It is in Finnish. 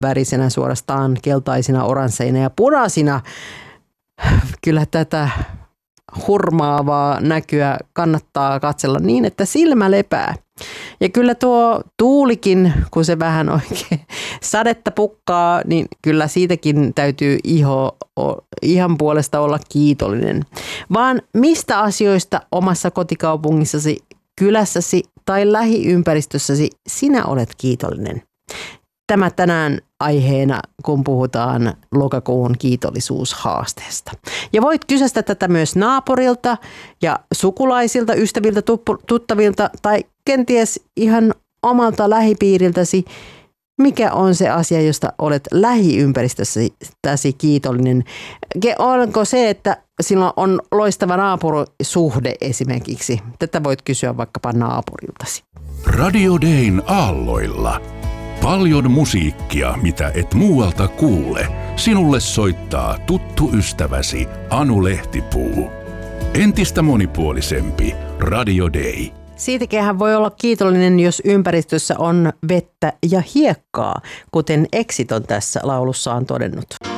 värisenä, suorastaan keltaisina, oransseina ja punaisina. Kyllä tätä hurmaavaa näkyä kannattaa katsella niin, että silmä lepää. Ja kyllä tuo tuulikin, kun se vähän oikein sadetta pukkaa, niin kyllä siitäkin täytyy ihan puolesta olla kiitollinen. Vaan mistä asioista omassa kotikaupungissasi, kylässäsi tai lähiympäristössäsi sinä olet kiitollinen? Tämä tänään aiheena, kun puhutaan lokakuun kiitollisuushaasteesta. Ja voit kysästä tätä myös naapurilta ja sukulaisilta, ystäviltä, tuttavilta tai kenties ihan omalta lähipiiriltäsi. Mikä on se asia, josta olet lähiympäristössäsi kiitollinen? Onko se, että sillä on loistava naapurisuhde esimerkiksi? Tätä voit kysyä vaikkapa naapuriltasi. Radio Dayn aalloilla. Paljon musiikkia, mitä et muualta kuule. Sinulle soittaa tuttu ystäväsi Anu Lehtipuu. Entistä monipuolisempi Radio Day. Siitäkin voi olla kiitollinen, jos ympäristössä on vettä ja hiekkaa, kuten Exit on tässä laulussaan todennut.